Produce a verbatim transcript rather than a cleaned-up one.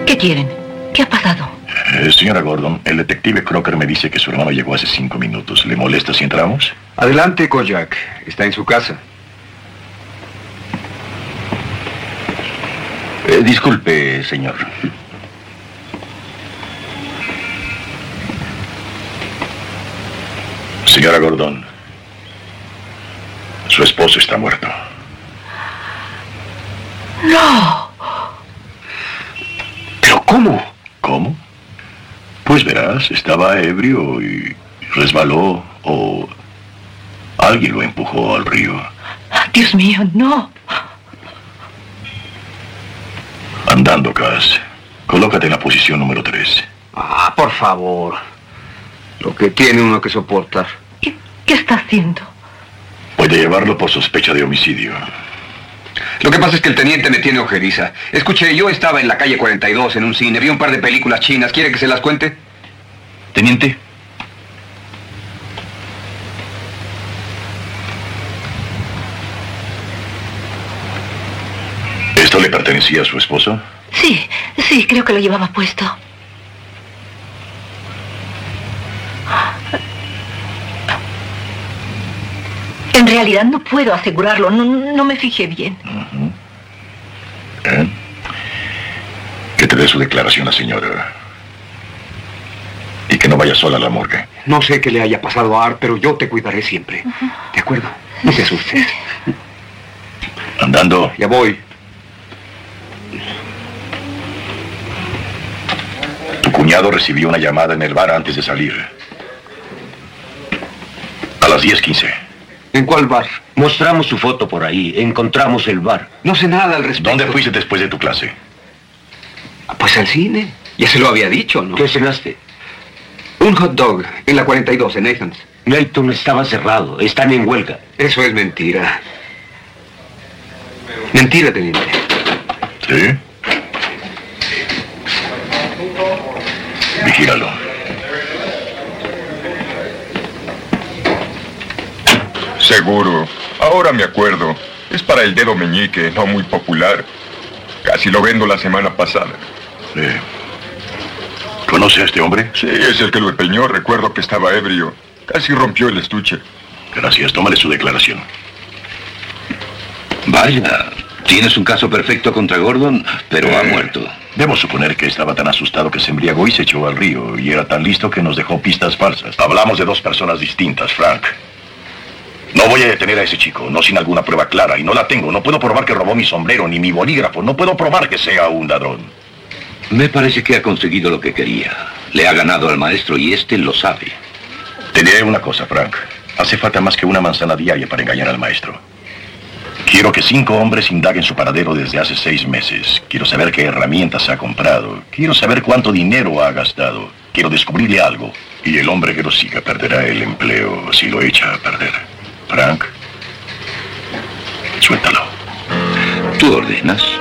¿Qué quieren? ¿Qué ha pasado? Eh, señora Gordon, el detective Crocker me dice que su hermano llegó hace cinco minutos. ¿Le molesta si entramos? Adelante, Kojak. Está en su casa. Eh, disculpe, señor. Señora Gordon, su esposo está muerto. ¡No! ¿Pero cómo? ¿Cómo? Pues verás, estaba ebrio y resbaló o alguien lo empujó al río. Dios mío, no. Andando, Cass. Colócate en la posición número tres. Ah, por favor. Lo que tiene uno que soportar. ¿Qué, qué está haciendo? Puede llevarlo por sospecha de homicidio. Lo que pasa es que el teniente me tiene ojeriza. Escuché, yo estaba en la calle cuarenta y dos en un cine, vi un par de películas chinas. ¿Quiere que se las cuente? Teniente. ¿Esto le pertenecía a su esposo? Sí, sí, creo que lo llevaba puesto. En realidad no puedo asegurarlo, no, no me fijé bien. Uh-huh. ¿Eh? Que te dé su declaración la señora. Y que no vaya sola a la morgue. No sé qué le haya pasado a Art, pero yo te cuidaré siempre. Uh-huh. ¿De acuerdo? No te asustes. Andando. Ya voy. Tu cuñado recibió una llamada en el bar antes de salir. A las diez quince. ¿En cuál bar? Mostramos su foto por ahí. Encontramos el bar. No sé nada al respecto. ¿Dónde fuiste después de tu clase? Pues al cine. Ya se lo había dicho, ¿no? ¿Qué cenaste? Un hot dog en la cuarenta y dos, en Nathan's. Nathan estaba cerrado. Están en huelga. Eso es mentira. Mentira, teniente. ¿Sí? Vigílalo. Seguro. Ahora me acuerdo. Es para el dedo meñique, no muy popular. Casi lo vendo la semana pasada. Eh, ¿Conoce a este hombre? Sí, es el que lo empeñó. Recuerdo que estaba ebrio. Casi rompió el estuche. Gracias. Tómale su declaración. Vaya, tienes un caso perfecto contra Gordon, pero eh, ha muerto. Debo suponer que estaba tan asustado que se embriagó y se echó al río. Y era tan listo que nos dejó pistas falsas. Hablamos de dos personas distintas, Frank. No voy a detener a ese chico, no sin alguna prueba clara, y no la tengo. No puedo probar que robó mi sombrero ni mi bolígrafo. No puedo probar que sea un ladrón. Me parece que ha conseguido lo que quería. Le ha ganado al maestro y este lo sabe. Te diré una cosa, Frank. Hace falta más que una manzana diaria para engañar al maestro. Quiero que cinco hombres indaguen su paradero desde hace seis meses. Quiero saber qué herramientas ha comprado. Quiero saber cuánto dinero ha gastado. Quiero descubrirle algo. Y el hombre que lo siga perderá el empleo si lo echa a perder. Frank, suéltalo. ¿Tú ordenas?